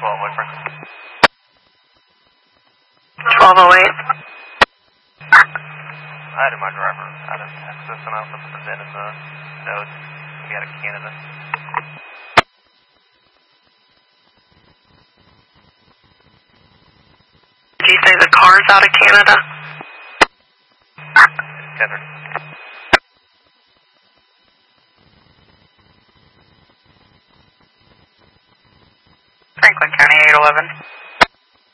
Whitford. 1208. I had my driver out of Texas, and I also put the VIN in the notes. We out of Canada. Did you say the car's out of Canada? Tethered. Franklin County 811.